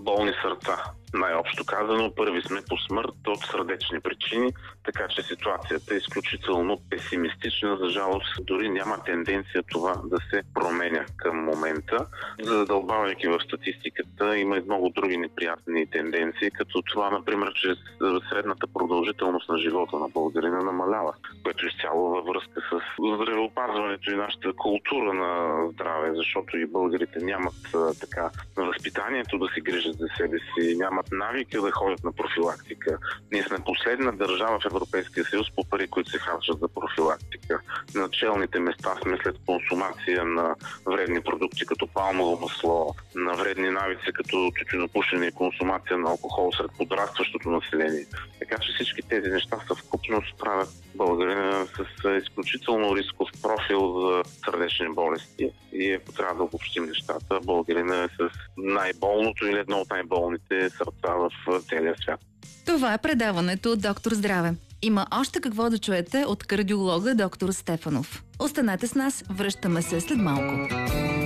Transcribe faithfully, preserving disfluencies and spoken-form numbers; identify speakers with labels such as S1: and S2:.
S1: болни сърца. Най-общо казано, първи сме по смърт от сърдечни причини, така че ситуацията е изключително песимистична. За жалост, дори няма тенденция това да се променя към момента. Задълбавайки в статистиката, има и много други неприятни тенденции, като това, например, че средната продължителност на живота на българина намалява, което е изцяло във връзка с здравеопазването и нашата култура на здраве, защото и българите нямат така възпитанието да се грижат за себе си, нямат навика да ходят на профилактика. Ние сме последна държава в Европейския съюз по пари, които се харчат за профилактика. На челните места сме след консумация на вредни продукти, като палмово масло, на вредни навици, като тютюнопушене и консумация на алкохол сред подрастващото население. Така че всички тези неща съвкупност правят българина с изключително рисков профил за сърдечни болести. И ако трябва да обобщим нещата, българина е с най-болното или едно от най-болните сърца в целия свят.
S2: Това е предаването от Доктор Здраве. Има още какво да чуете от кардиолога доктор Стефанов. Останете с нас, връщаме се след малко.